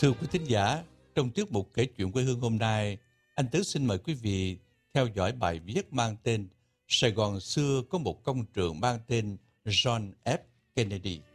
Thưa quý thính giả, trong tiết mục kể chuyện quê hương hôm nay, anh Tứ xin mời quý vị theo dõi bài viết mang tên Sài Gòn xưa có một công trường mang tên John F. Kennedy.